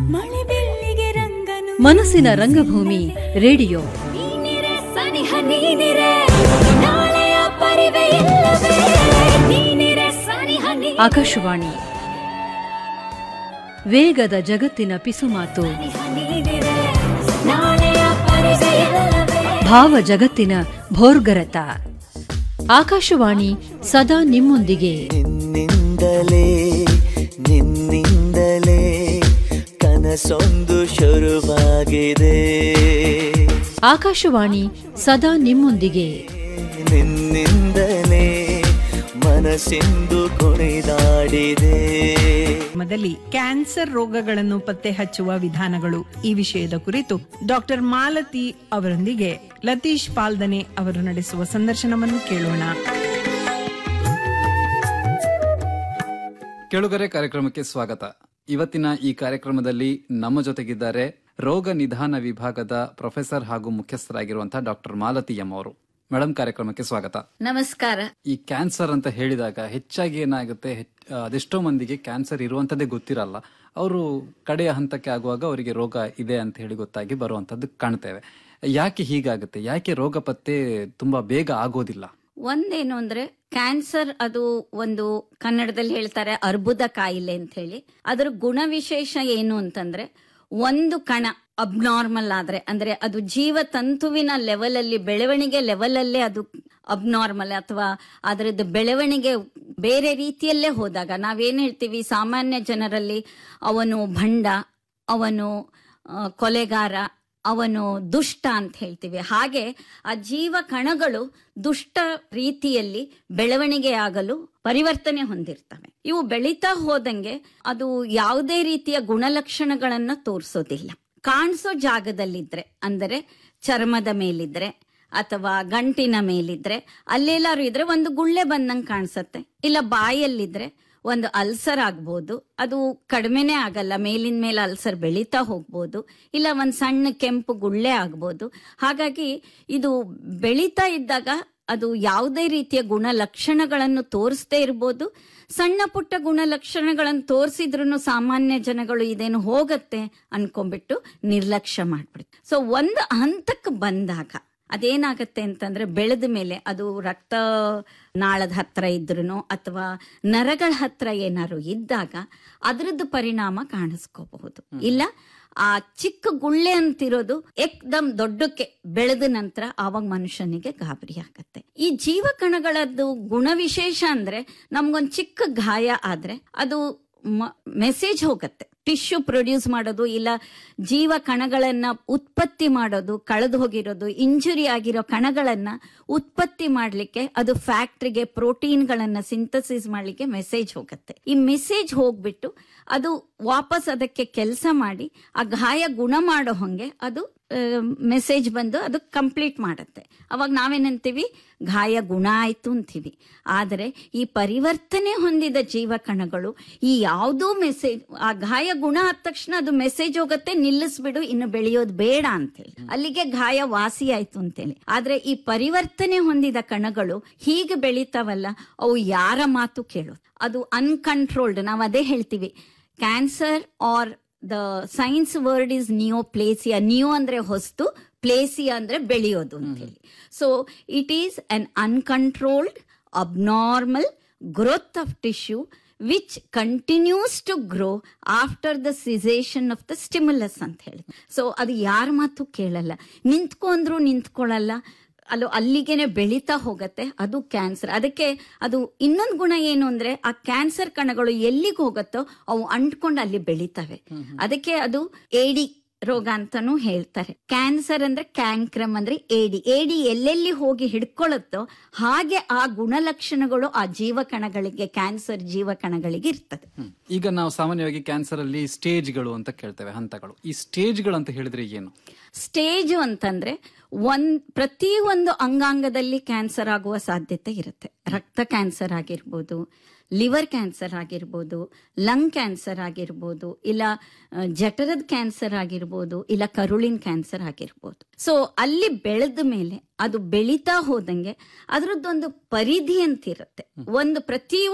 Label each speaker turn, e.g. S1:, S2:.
S1: ಮನಸ್ಸಿನ ರಂಗಭೂಮಿ ರೇಡಿಯೋ ಆಕಾಶವಾಣಿ. ವೇಗದ ಜಗತ್ತಿನ ಪಿಸುಮಾತು, ಭಾವ ಜಗತ್ತಿನ ಭೋರ್ಗರತ. ಆಕಾಶವಾಣಿ ಸದಾ ನಿಮ್ಮೊಂದಿಗೆ.
S2: ನಿನ್ನಿಂದಲೇ ಕನಸೊಂದು ಶುರುವಾಗಿದೆ.
S1: ಆಕಾಶವಾಣಿ ಸದಾ ನಿಮ್ಮೊಂದಿಗೆ.
S2: ನಿನ್ನಿಂದಲೇ ಮನಸ್ಸಿಂದು ಕುಣಿದಾಡಿದೆ.
S3: ಮೊದಲಿ ಕ್ಯಾನ್ಸರ್ ರೋಗಗಳನ್ನು ಪತ್ತೆ ಹಚ್ಚುವ ವಿಧಾನಗಳು ಈ ವಿಷಯದ ಕುರಿತು ಡಾಕ್ಟರ್ ಮಾಲತಿ ಅವರೊಂದಿಗೆ ಲತೀಶ್ ಪಾಲ್ದನೆ ಅವರು ನಡೆಸುವ ಸಂದರ್ಶನವನ್ನು ಕೇಳೋಣ.
S4: ಕೇಳುಗರೆ, ಕಾರ್ಯಕ್ರಮಕ್ಕೆ ಸ್ವಾಗತ. ಇವತ್ತಿನ ಈ ಕಾರ್ಯಕ್ರಮದಲ್ಲಿ ನಮ್ಮ ಜೊತೆಗಿದ್ದಾರೆ ರೋಗ ನಿಧಾನ ವಿಭಾಗದ ಪ್ರೊಫೆಸರ್ ಹಾಗೂ ಮುಖ್ಯಸ್ಥರಾಗಿರುವಂತಹ ಡಾಕ್ಟರ್ ಮಾಲತಿ ಎಂ ಅವರು. ಮೇಡಮ್, ಕಾರ್ಯಕ್ರಮಕ್ಕೆ ಸ್ವಾಗತ.
S5: ನಮಸ್ಕಾರ.
S4: ಈ ಕ್ಯಾನ್ಸರ್ ಅಂತ ಹೇಳಿದಾಗ ಹೆಚ್ಚಾಗಿ ಏನಾಗುತ್ತೆ, ಅದೆಷ್ಟೋ ಮಂದಿಗೆ ಕ್ಯಾನ್ಸರ್ ಇರುವಂತದ್ದೇ ಗೊತ್ತಿರಲ್ಲ. ಅವರು ಕಡೆಯ ಹಂತಕ್ಕೆ ಆಗುವಾಗ ಅವರಿಗೆ ರೋಗ ಇದೆ ಅಂತ ಹೇಳಿ ಗೊತ್ತಾಗಿ ಬರುವಂತದ್ದು ಕಾಣ್ತೇವೆ. ಯಾಕೆ ಹೀಗಾಗುತ್ತೆ? ಯಾಕೆ ರೋಗ ಪತ್ತೆ ತುಂಬಾ ಬೇಗ ಆಗೋದಿಲ್ಲ?
S5: ಒಂದೇನು ಅಂದ್ರೆ, ಕ್ಯಾನ್ಸರ್ ಅದು ಒಂದು ಕನ್ನಡದಲ್ಲಿ ಹೇಳ್ತಾರೆ ಅರ್ಬುದ ಕಾಯಿಲೆ ಅಂತ ಹೇಳಿ. ಅದರ ಗುಣವಿಶೇಷ ಏನು ಅಂತಂದ್ರೆ, ಒಂದು ಕಣ ಅಬ್ನಾರ್ಮಲ್ ಆದ್ರೆ, ಅಂದ್ರೆ ಅದು ಜೀವತಂತುವಿನ ಲೆವೆಲ್ ಅಲ್ಲಿ, ಬೆಳವಣಿಗೆ ಲೆವೆಲ್ ಅಲ್ಲೇ ಅದು ಅಬ್ನಾರ್ಮಲ್ ಅಥವಾ ಅದರದ್ದು ಬೆಳವಣಿಗೆ ಬೇರೆ ರೀತಿಯಲ್ಲೇ ಹೋದಾಗ ನಾವೇನ್ ಹೇಳ್ತೀವಿ, ಸಾಮಾನ್ಯ ಜನರಲ್ಲಿ ಅವನು ಭಂಡ, ಅವನು ಕೊಲೆಗಾರ, ಅವನು ದುಷ್ಟ ಅಂತ ಹೇಳ್ತೀವಿ. ಹಾಗೆ ಆ ಜೀವ ಕಣಗಳು ದುಷ್ಟ ರೀತಿಯಲ್ಲಿ ಬೆಳವಣಿಗೆಯಾಗಲು ಪರಿವರ್ತನೆ ಹೊಂದಿರ್ತವೆ. ಇವು ಬೆಳೀತಾ ಹೋದಂಗೆ ಅದು ಯಾವುದೇ ರೀತಿಯ ಗುಣಲಕ್ಷಣಗಳನ್ನ ತೋರಿಸೋದಿಲ್ಲ. ಕಾಣಿಸೋ ಜಾಗದಲ್ಲಿದ್ರೆ, ಅಂದರೆ ಚರ್ಮದ ಮೇಲಿದ್ರೆ ಅಥವಾ ಗಂಟಿನ ಮೇಲಿದ್ರೆ, ಅಲ್ಲೆಲ್ಲಾರು ಇದ್ರೆ ಒಂದು ಗುಳ್ಳೆ ಬಂದಂಗೆ ಕಾಣಿಸತ್ತೆ. ಇಲ್ಲ ಬಾಯಲ್ಲಿದ್ರೆ ಒಂದು ಅಲ್ಸರ್ ಆಗ್ಬೋದು, ಅದು ಕಡಿಮೆನೇ ಆಗಲ್ಲ, ಮೇಲಿನ ಮೇಲೆ ಅಲ್ಸರ್ ಬೆಳೀತಾ ಹೋಗ್ಬೋದು. ಇಲ್ಲ ಒಂದು ಸಣ್ಣ ಕೆಂಪು ಗುಳ್ಳೆ ಆಗ್ಬೋದು. ಹಾಗಾಗಿ ಇದು ಬೆಳೀತಾ ಇದ್ದಾಗ ಅದು ಯಾವುದೇ ರೀತಿಯ ಗುಣಲಕ್ಷಣಗಳನ್ನು ತೋರಿಸದೇ ಇರ್ಬೋದು. ಸಣ್ಣ ಪುಟ್ಟ ಗುಣಲಕ್ಷಣಗಳನ್ನು ತೋರಿಸಿದ್ರು ಸಾಮಾನ್ಯ ಜನಗಳು ಇದೇನು ಹೋಗತ್ತೆ ಅನ್ಕೊಂಡ್ಬಿಟ್ಟು ನಿರ್ಲಕ್ಷ್ಯ ಮಾಡ್ಬಿಡ್ತಾರೆ. ಸೊ ಒಂದು ಹಂತಕ್ಕೆ ಬಂದಾಗ ಅದೇನಾಗತ್ತೆ ಅಂತಂದ್ರೆ, ಬೆಳೆದ ಮೇಲೆ ಅದು ರಕ್ತ ನಾಳದ ಹತ್ರ ಇದ್ರೂ ಅಥವಾ ನರಗಳ ಹತ್ರ ಏನಾದ್ರು ಇದ್ದಾಗ ಅದರದ್ದು ಪರಿಣಾಮ ಕಾಣಿಸ್ಕೋಬಹುದು. ಇಲ್ಲ ಆ ಚಿಕ್ಕ ಗುಳ್ಳೆ ಅಂತಿರೋದು ಏಕ್ದಮ್ ದೊಡ್ಡಕ್ಕೆ ಬೆಳೆದ ನಂತರ ಆವಾಗ ಮನುಷ್ಯನಿಗೆ ಗಾಬರಿ ಆಗತ್ತೆ. ಈ ಜೀವಕಣಗಳದ್ದು ಗುಣವಿಶೇಷ ಅಂದ್ರೆ, ನಮ್ಗೊಂದ್ ಚಿಕ್ಕ ಗಾಯ ಆದ್ರೆ ಅದು ಮೆಸೇಜ್ ಹೋಗತ್ತೆ. ಟಿಶ್ಯೂ ಪ್ರೊಡ್ಯೂಸ್ ಮಾಡೋದು, ಇಲ್ಲ ಜೀವ ಕಣಗಳನ್ನ ಉತ್ಪತ್ತಿ ಮಾಡೋದು, ಕಳೆದು ಹೋಗಿರೋದು, ಇಂಜುರಿ ಆಗಿರೋ ಕಣಗಳನ್ನ ಉತ್ಪತ್ತಿ ಮಾಡ್ಲಿಕ್ಕೆ ಅದು ಫ್ಯಾಕ್ಟ್ರಿಗೆ ಪ್ರೋಟೀನ್ಗಳನ್ನ ಸಿಂಥಸಿಸ್ ಮಾಡ್ಲಿಕ್ಕೆ ಮೆಸೇಜ್ ಹೋಗತ್ತೆ. ಈ ಮೆಸೇಜ್ ಹೋಗ್ಬಿಟ್ಟು ಅದು ವಾಪಸ್ ಅದಕ್ಕೆ ಕೆಲಸ ಮಾಡಿ ಆ ಗಾಯ ಗುಣ ಮಾಡೋ ಹಂಗೆ ಅದು ಮೆಸೇಜ್ ಬಂದು ಅದು ಕಂಪ್ಲೀಟ್ ಮಾಡತ್ತೆ. ಅವಾಗ ನಾವೇನಂತೀವಿ, ಗಾಯ ಗುಣ ಆಯ್ತು ಅಂತೀವಿ. ಆದರೆ ಈ ಪರಿವರ್ತನೆ ಹೊಂದಿದ ಜೀವ ಕಣಗಳು ಈ ಯಾವುದೋ ಮೆಸೇಜ್, ಆ ಗಾಯ ಗುಣ ಆದ ತಕ್ಷಣ ಅದು ಮೆಸೇಜ್ ಹೋಗತ್ತೆ, ನಿಲ್ಲಿಸ್ಬಿಡು, ಇನ್ನು ಬೆಳೆಯೋದು ಬೇಡ ಅಂತೇಳಿ, ಅಲ್ಲಿಗೆ ಗಾಯ ವಾಸಿ ಆಯ್ತು ಅಂತೇಳಿ. ಆದ್ರೆ ಈ ಪರಿವರ್ತನೆ ಹೊಂದಿದ ಕಣಗಳು ಹೀಗೆ ಬೆಳೀತಾವಲ್ಲ, ಅವು ಯಾರ ಮಾತು ಕೇಳೋದು, ಅದು ಅನ್ಕಂಟ್ರೋಲ್ಡ್. ನಾವು ಅದೇ ಹೇಳ್ತೀವಿ, cancer are the science word is ನಿಯೋಪ್ಲೇಸಿಯಾ. Neo ಅಂದ್ರೆ ಹೊಸ್ತು, ಪ್ಲೇಸಿಯಾ ಅಂದ್ರೆ ಬೆಳೆಯೋದು ಅಂತ ಹೇಳಿ. So it is an uncontrolled abnormal growth of tissue which continuous to grow after the cessation of the stimulus ಅಂತ ಹೇಳಿ. ಸೊ ಅದು ಯಾರ ಮಾತು ಕೇಳಲ್ಲ, ನಿಂತ್ಕೊಂಡ್ರು ನಿಂತ್ಕೊಳ್ಳಲ್ಲ, ಅಲ್ಲಿಗೆನೆ ಬೆಳೀತಾ ಹೋಗತ್ತೆ. ಅದು ಕ್ಯಾನ್ಸರ್. ಅದಕ್ಕೆ ಅದು ಇನ್ನೊಂದು ಗುಣ ಏನು ಅಂದ್ರೆ, ಆ ಕ್ಯಾನ್ಸರ್ ಕಣಗಳು ಎಲ್ಲಿಗೆ ಹೋಗತ್ತೋ ಅವು ಅಂಟ್ಕೊಂಡು ಅಲ್ಲಿ ಬೆಳೀತವೆ. ಅದಕ್ಕೆ ಅದು ಏಡಿ ರೋಗ ಅಂತಾನೂ ಹೇಳ್ತಾರೆ. ಕ್ಯಾನ್ಸರ್ ಅಂದ್ರೆ ಕ್ಯಾಂಕ್ರಮ್ ಅಂದ್ರೆ ಏಡಿ. ಏಡಿ ಎಲ್ಲೆಲ್ಲಿ ಹೋಗಿ ಹಿಡ್ಕೊಳ್ಳುತ್ತೋ ಹಾಗೆ ಆ ಗುಣಲಕ್ಷಣಗಳು ಆ ಜೀವಕಣಗಳಿಗೆ, ಕ್ಯಾನ್ಸರ್ ಜೀವಕಣಗಳಿಗೆ ಇರ್ತದೆ.
S4: ಈಗ ನಾವು ಸಾಮಾನ್ಯವಾಗಿ ಕ್ಯಾನ್ಸರ್ ಅಲ್ಲಿ ಸ್ಟೇಜ್ಗಳು ಅಂತ ಕೇಳ್ತೇವೆ, ಹಂತಗಳು. ಈ ಸ್ಟೇಜ್ಗಳು ಅಂತ ಹೇಳಿದ್ರೆ ಏನು?
S5: ಸ್ಟೇಜ್ ಅಂತಂದ್ರೆ ಪ್ರತಿ ಒಂದು ಅಂಗಾಂಗದಲ್ಲಿ ಕ್ಯಾನ್ಸರ್ ಆಗುವ ಸಾಧ್ಯತೆ ಇರುತ್ತೆ. ರಕ್ತ ಕ್ಯಾನ್ಸರ್ ಆಗಿರ್ಬೋದು, ಲಿವರ್ ಕ್ಯಾನ್ಸರ್ ಆಗಿರ್ಬೋದು, ಲಂಗ್ ಕ್ಯಾನ್ಸರ್ ಆಗಿರ್ಬೋದು, ಇಲ್ಲ ಜಠರದ ಕ್ಯಾನ್ಸರ್ ಆಗಿರ್ಬೋದು, ಇಲ್ಲ ಕರುಳಿನ ಕ್ಯಾನ್ಸರ್ ಆಗಿರ್ಬೋದು. ಸೊ ಅಲ್ಲಿ ಬೆಳೆದ ಮೇಲೆ ಅದು ಬೆಳೀತಾ ಹೋದಂಗೆ ಅದರದ್ದೊಂದು ಪರಿಧಿ ಅಂತಿರುತ್ತೆ. ಒಂದು ಪ್ರತಿ